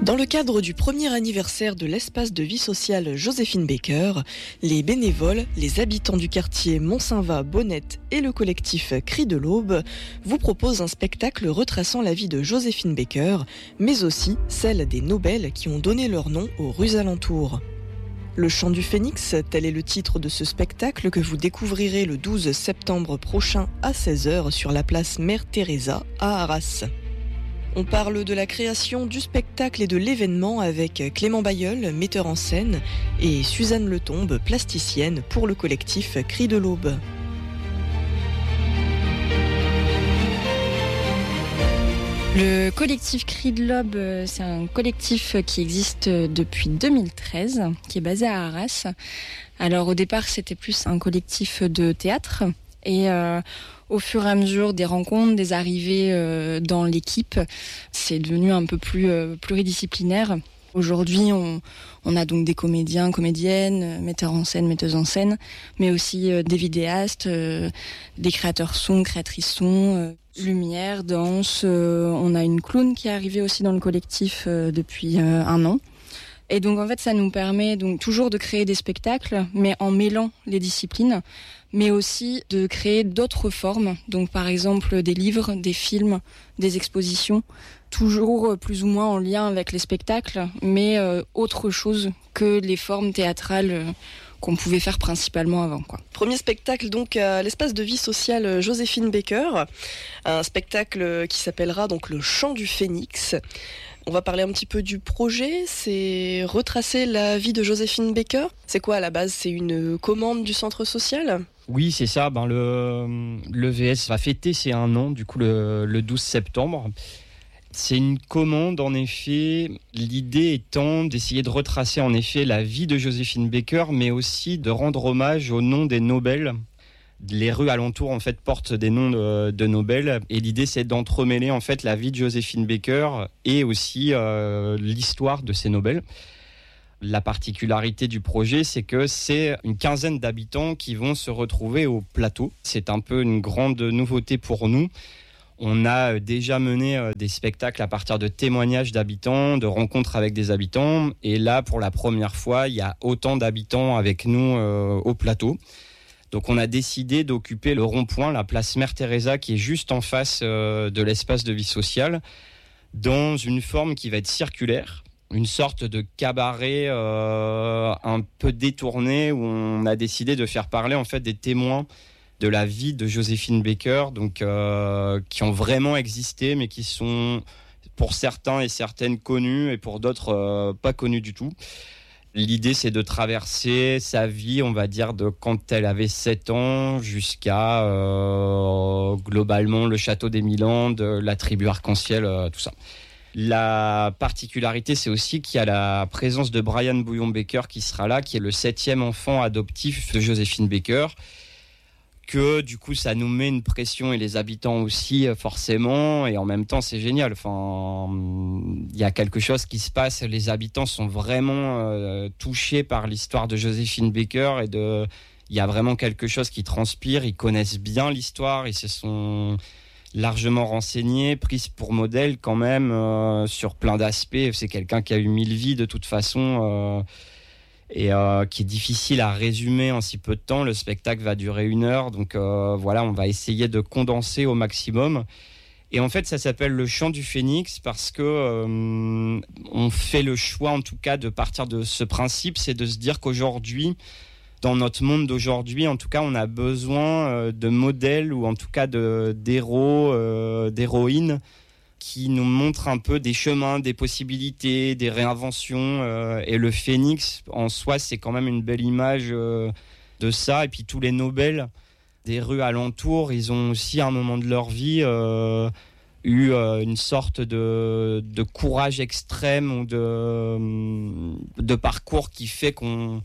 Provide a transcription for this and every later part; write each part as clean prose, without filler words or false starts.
Dans le cadre du premier anniversaire de l'espace de vie sociale Joséphine Baker, les bénévoles, les habitants du quartier Mont-Saint-Va-Bonnette et le collectif Cris de l'Aube vous proposent un spectacle retraçant la vie de Joséphine Baker, mais aussi celle des Nobel qui ont donné leur nom aux rues alentours. Le chant du phénix, tel est le titre de ce spectacle que vous découvrirez le 12 septembre prochain à 16h sur la place Mère Teresa à Arras. On parle de la création du spectacle et de l'événement avec Clément Bailleul, metteur en scène, et Suzanne Letombe, plasticienne pour le collectif Cris de l'Aube. Le collectif Cris de l'Aube, c'est un collectif qui existe depuis 2013, qui est basé à Arras. Alors au départ, c'était plus un collectif de théâtre et au fur et à mesure des rencontres, des arrivées dans l'équipe, c'est devenu un peu plus pluridisciplinaire. Aujourd'hui, on a donc des comédiens, comédiennes, metteurs en scène, metteuses en scène, mais aussi des vidéastes, des créateurs son, créatrices son, lumière, danse. On a une clown qui est arrivée aussi dans le collectif depuis un an. Et donc en fait, ça nous permet donc toujours de créer des spectacles, mais en mêlant les disciplines, mais aussi de créer d'autres formes. Donc par exemple des livres, des films, des expositions, toujours plus ou moins en lien avec les spectacles, mais autre chose que les formes théâtrales qu'on pouvait faire principalement avant, quoi. Premier spectacle donc à l'espace de vie sociale Joséphine Baker, un spectacle qui s'appellera donc le chant du phénix. On va parler un petit peu du projet, c'est retracer la vie de Joséphine Baker. C'est quoi à la base ? C'est une commande du centre social ? Oui, c'est ça. Le VS va fêter ses 1 an, du coup le 12 septembre. C'est une commande, en effet. L'idée étant d'essayer de retracer, en effet, la vie de Joséphine Baker, mais aussi de rendre hommage au nom des Nobel. Les rues alentours, en fait, portent des noms de Nobel. Et l'idée, c'est d'entremêler, en fait, la vie de Joséphine Baker et aussi l'histoire de ces Nobel. La particularité du projet, c'est que c'est une quinzaine d'habitants qui vont se retrouver au plateau. C'est un peu une grande nouveauté pour nous. On a déjà mené des spectacles à partir de témoignages d'habitants, de rencontres avec des habitants. Et là, pour la première fois, il y a autant d'habitants avec nous au plateau. Donc on a décidé d'occuper le rond-point, la place Mère Teresa, qui est juste en face de l'espace de vie sociale, dans une forme qui va être circulaire. Une sorte de cabaret un peu détourné où on a décidé de faire parler en fait des témoins de la vie de Joséphine Baker, donc qui ont vraiment existé, mais qui sont pour certains et certaines connus et pour d'autres pas connus du tout. L'idée, c'est de traverser sa vie, on va dire, de quand elle avait 7 ans jusqu'à globalement le château des Milandes, la tribu arc-en-ciel, tout ça. La particularité, c'est aussi qu'il y a la présence de Brian Bouillon-Baker qui sera là, qui est le 7e enfant adoptif de Joséphine Baker. Que du coup, ça nous met une pression, et les habitants aussi, forcément. Et en même temps, c'est génial. Enfin, il y a quelque chose qui se passe. Les habitants sont vraiment touchés par l'histoire de Joséphine Baker. Il y a vraiment quelque chose qui transpire. Ils connaissent bien l'histoire. Ils se sont largement renseignés, prise pour modèle quand même sur plein d'aspects. C'est quelqu'un qui a eu 1000 vies de toute façon et qui est difficile à résumer en si peu de temps. Le spectacle va durer 1 heure, donc voilà, on va essayer de condenser au maximum. Et en fait, ça s'appelle le chant du phénix parce que on fait le choix, en tout cas, de partir de ce principe, c'est de se dire qu'aujourd'hui, dans notre monde d'aujourd'hui, en tout cas, on a besoin de modèles ou en tout cas d'héros, d'héroïnes qui nous montrent un peu des chemins, des possibilités, des réinventions. Et le phénix, en soi, c'est quand même une belle image de ça. Et puis tous les Nobel des rues alentours, ils ont aussi, à un moment de leur vie, eu une sorte de courage extrême ou de parcours qui fait qu'on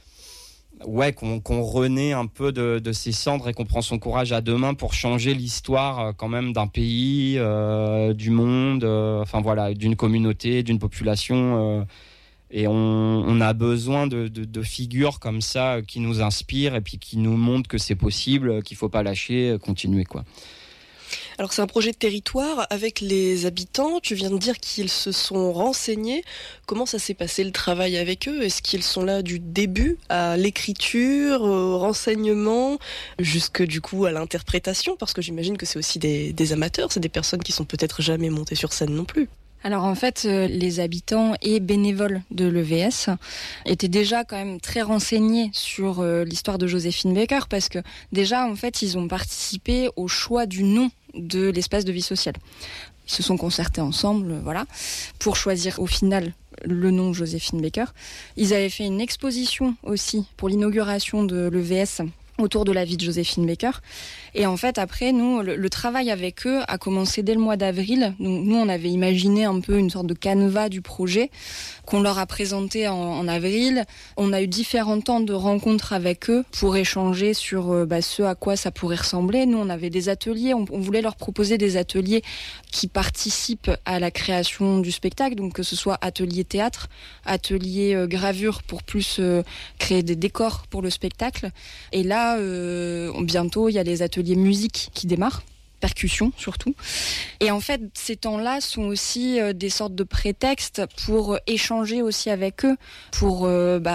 renaît un peu de ses cendres et qu'on prend son courage à 2 mains pour changer l'histoire quand même d'un pays, du monde, enfin voilà, d'une communauté, d'une population. Et on a besoin de figures comme ça qui nous inspirent et puis qui nous montrent que c'est possible, qu'il ne faut pas lâcher, continuer, quoi. Alors c'est un projet de territoire avec les habitants. Tu viens de dire qu'ils se sont renseignés. Comment ça s'est passé le travail avec eux ? Est-ce qu'ils sont là du début à l'écriture, au renseignement, jusque du coup à l'interprétation ? Parce que j'imagine que c'est aussi des amateurs, c'est des personnes qui sont peut-être jamais montées sur scène non plus. Alors en fait, les habitants et bénévoles de l'EVS étaient déjà quand même très renseignés sur l'histoire de Joséphine Baker parce que déjà en fait ils ont participé au choix du nom de l'espace de vie sociale. Ils se sont concertés ensemble, voilà, pour choisir au final le nom Joséphine Baker. Ils avaient fait une exposition aussi pour l'inauguration de l'EVS autour de la vie de Joséphine Baker. Et en fait, après, nous, le travail avec eux a commencé dès le mois d'avril. Nous, on avait imaginé un peu une sorte de canevas du projet qu'on leur a présenté en avril. On a eu différents temps de rencontres avec eux pour échanger sur ce à quoi ça pourrait ressembler. Nous, on avait des ateliers. On voulait leur proposer des ateliers qui participent à la création du spectacle. Donc, que ce soit atelier théâtre, atelier gravure pour plus créer des décors pour le spectacle. Et là, bientôt, il y a les ateliers musique qui démarrent, percussion surtout. Et en fait, ces temps-là sont aussi des sortes de prétextes pour échanger aussi avec eux, pour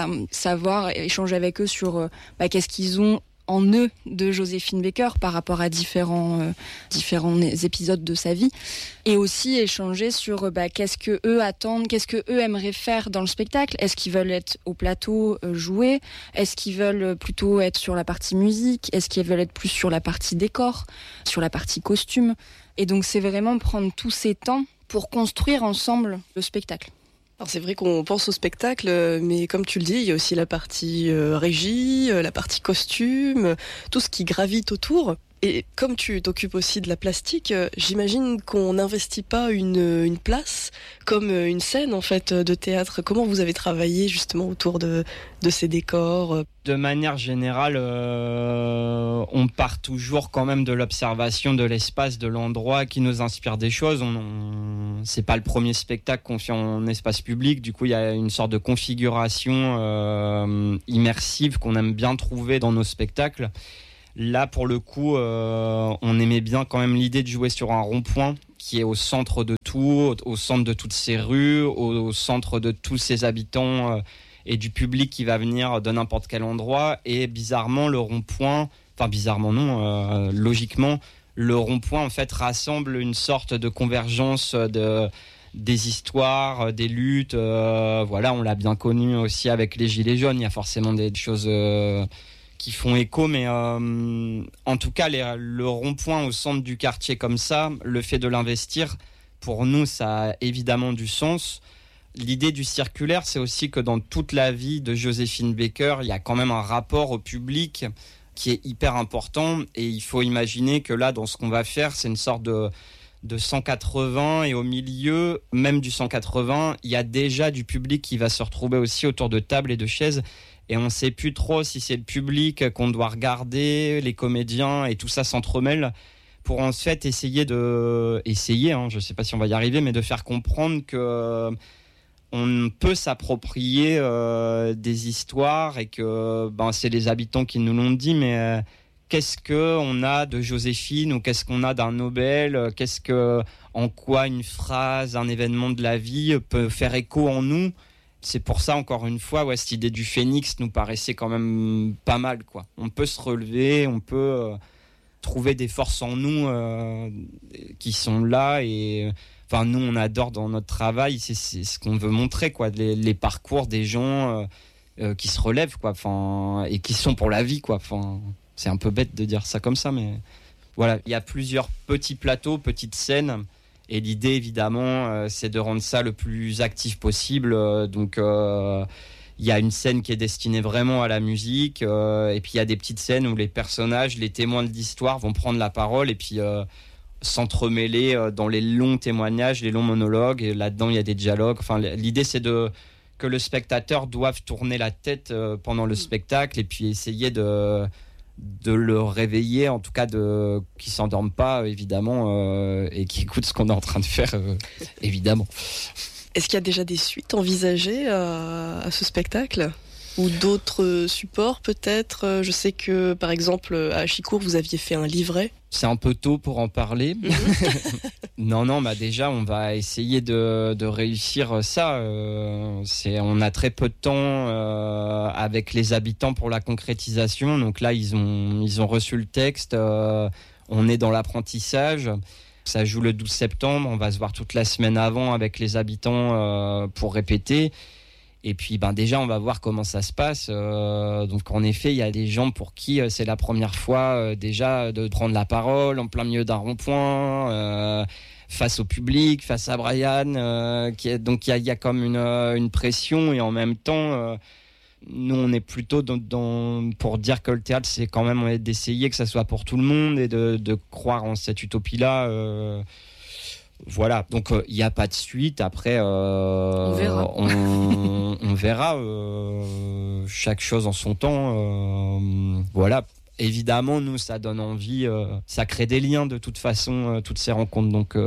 savoir échanger avec eux sur qu'est-ce qu'ils ont en eux de Joséphine Baker par rapport à différents épisodes de sa vie, et aussi échanger sur qu'est-ce que eux attendent, qu'est-ce que eux aimeraient faire dans le spectacle. Est-ce qu'ils veulent être au plateau jouer ? Est-ce qu'ils veulent plutôt être sur la partie musique ? Est-ce qu'ils veulent être plus sur la partie décor, sur la partie costume ? Et donc c'est vraiment prendre tous ces temps pour construire ensemble le spectacle. Alors c'est vrai qu'on pense au spectacle, mais comme tu le dis, il y a aussi la partie régie, la partie costume, tout ce qui gravite autour. Et comme tu t'occupes aussi de la plastique, j'imagine qu'on n'investit pas une place comme une scène en fait de théâtre. Comment vous avez travaillé justement autour de ces décors ? De manière générale, on part toujours quand même de l'observation de l'espace, de l'endroit qui nous inspire des choses. C'est pas le premier spectacle qu'on fait en espace public. Du coup, il y a une sorte de configuration immersive qu'on aime bien trouver dans nos spectacles. Là, pour le coup, on aimait bien quand même l'idée de jouer sur un rond-point qui est au centre de tout, au centre de toutes ces rues, au centre de tous ces habitants et du public qui va venir de n'importe quel endroit. Et bizarrement, le rond-point, enfin bizarrement non, logiquement, le rond-point en fait rassemble une sorte de convergence des histoires, des luttes. Voilà, on l'a bien connu aussi avec les Gilets jaunes. Il y a forcément des choses qui font écho, mais en tout cas, le rond-point au centre du quartier comme ça, le fait de l'investir, pour nous, ça a évidemment du sens. L'idée du circulaire, c'est aussi que dans toute la vie de Joséphine Baker, il y a quand même un rapport au public qui est hyper important, et il faut imaginer que là, dans ce qu'on va faire, c'est une sorte de 180, et au milieu, même du 180, il y a déjà du public qui va se retrouver aussi autour de tables et de chaises. Et on ne sait plus trop si c'est le public qu'on doit regarder, les comédiens, et tout ça s'entremêle pour en fait essayer, je ne sais pas si on va y arriver, mais de faire comprendre que on peut s'approprier des histoires, et que c'est les habitants qui nous l'ont dit, mais qu'est-ce qu'on a de Joséphine, ou qu'est-ce qu'on a d'un Nobel, en quoi une phrase, un événement de la vie peut faire écho en nous. C'est pour ça, encore une fois, cette idée du phénix nous paraissait quand même pas mal, quoi. On peut se relever, on peut trouver des forces en nous qui sont là. Et nous, on adore dans notre travail, c'est ce qu'on veut montrer, quoi. Les parcours des gens qui se relèvent, quoi. Et qui sont pour la vie, quoi. C'est un peu bête de dire ça comme ça, mais voilà. Il y a plusieurs petits plateaux, petites scènes. Et l'idée, évidemment, c'est de rendre ça le plus actif possible. Donc, il y a une scène qui est destinée vraiment à la musique. Et puis, il y a des petites scènes où les personnages, les témoins de l'histoire vont prendre la parole et puis s'entremêler dans les longs témoignages, les longs monologues. Et là-dedans, il y a des dialogues. L'idée, c'est que le spectateur doive tourner la tête pendant le spectacle et puis essayer de le réveiller, en tout cas qu'ils ne s'endorment pas, évidemment, et qu'ils écoutent ce qu'on est en train de faire, évidemment. Est-ce qu'il y a déjà des suites envisagées à ce spectacle ? Ou d'autres supports peut-être. Je sais que par exemple à Achicourt vous aviez fait un livret. C'est un peu tôt pour en parler. Non, déjà on va essayer de réussir ça. On a très peu de temps avec les habitants pour la concrétisation. Donc là ils ont reçu le texte. On est dans l'apprentissage. Ça joue le 12 septembre. On va se voir toute la semaine avant avec les habitants pour répéter. Et puis déjà on va voir comment ça se passe. Donc en effet il y a des gens pour qui c'est la première fois déjà de prendre la parole en plein milieu d'un rond-point face au public, face à Brian. Donc il y a comme une pression et en même temps nous on est plutôt pour dire que le théâtre c'est quand même d'essayer que ça soit pour tout le monde et de croire en cette utopie-là. Voilà, donc il n'y a pas de suite. Après, on verra. On verra chaque chose en son temps. Voilà. Évidemment, nous, ça donne envie. Ça crée des liens de toute façon, toutes ces rencontres. Donc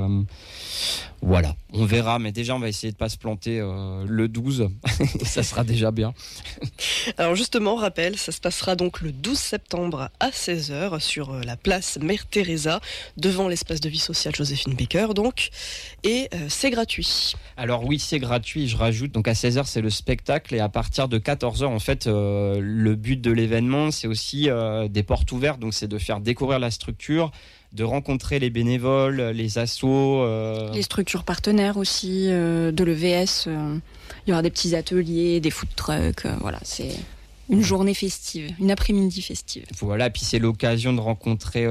voilà, on verra. Mais déjà, on va essayer de ne pas se planter le 12. Et ça sera déjà bien. Alors justement, rappel, ça se passera donc le 12 septembre à 16h sur la place Mère Teresa, devant l'espace de vie sociale Joséphine Baker, donc. Et c'est gratuit. Alors oui, c'est gratuit, je rajoute. Donc à 16h, c'est le spectacle. Et à partir de 14h, en fait, le but de l'événement, c'est aussi des portes ouvertes. Donc c'est de faire découvrir la structure, de rencontrer les bénévoles, les assos. Les structures partenaires aussi, de l'EVS. Il y aura des petits ateliers, des food trucks. Voilà, c'est une journée festive, une après-midi festive. Voilà, puis c'est l'occasion de rencontrer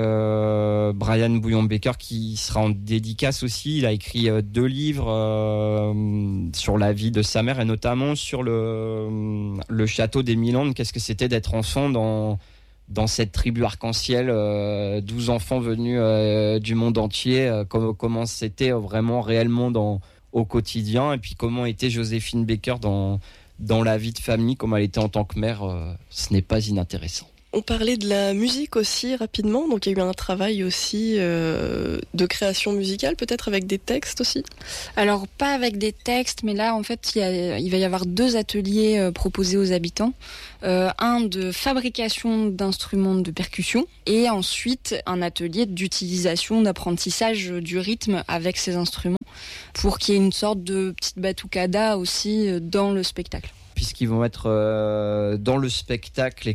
Brian Bouillon-Baker qui sera en dédicace aussi. Il a écrit 2 livres sur la vie de sa mère et notamment sur le château des Milandes. Qu'est-ce que c'était d'être enfant dans cette tribu arc-en-ciel, 12 enfants venus du monde entier, comment c'était vraiment réellement au quotidien, et puis comment était Joséphine Baker dans la vie de famille, comment elle était en tant que mère, ce n'est pas inintéressant. On parlait de la musique aussi rapidement, donc il y a eu un travail aussi de création musicale, peut-être avec des textes aussi. Alors pas avec des textes, mais là en fait il va y avoir 2 ateliers proposés aux habitants. Un de fabrication d'instruments de percussion et ensuite un atelier d'utilisation, d'apprentissage du rythme avec ces instruments pour qu'il y ait une sorte de petite batucada aussi dans le spectacle. Puisqu'ils vont être dans le spectacle et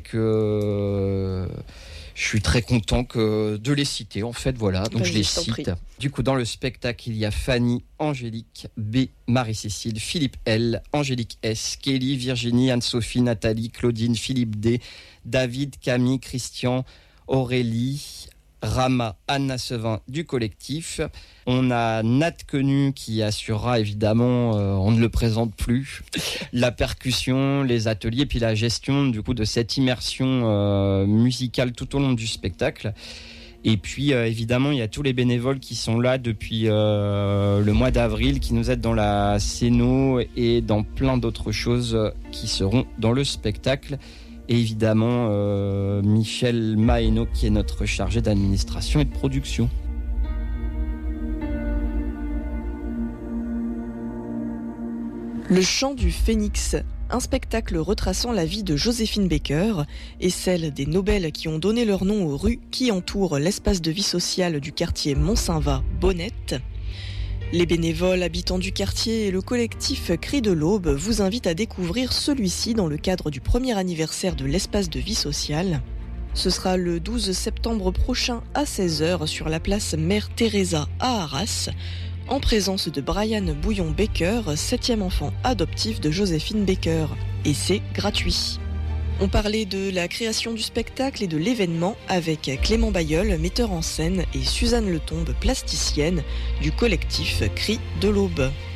que je suis très content de les citer, en fait, voilà, donc je les cite. Du coup, dans le spectacle, il y a Fanny, Angélique B, Marie-Cécile, Philippe L, Angélique S, Kelly, Virginie, Anne-Sophie, Nathalie, Claudine, Philippe D, David, Camille, Christian, Aurélie, Rama, Anna Sevin du collectif. On a Nat Quenu qui assurera évidemment, on ne le présente plus, la percussion, les ateliers, puis la gestion du coup de cette immersion musicale tout au long du spectacle. Et puis évidemment il y a tous les bénévoles qui sont là depuis le mois d'avril, qui nous aident dans la scéno et dans plein d'autres choses qui seront dans le spectacle. Et évidemment Michel Maeno qui est notre chargé d'administration et de production. Le chant du phénix, un spectacle retraçant la vie de Joséphine Baker et celle des Nobel qui ont donné leur nom aux rues qui entourent l'espace de vie sociale du quartier Mont-Saint-Va-Bonnette. Les bénévoles habitants du quartier et le collectif Cris de l'Aube vous invitent à découvrir celui-ci dans le cadre du premier anniversaire de l'espace de vie sociale. Ce sera le 12 septembre prochain à 16h sur la place Mère Teresa à Arras, en présence de Brian Bouillon-Baker, 7e enfant adoptif de Joséphine Baker. Et c'est gratuit. On parlait de la création du spectacle et de l'événement avec Clément Bayeul, metteur en scène, et Suzanne Letombe, plasticienne, du collectif Cris de l'Aube.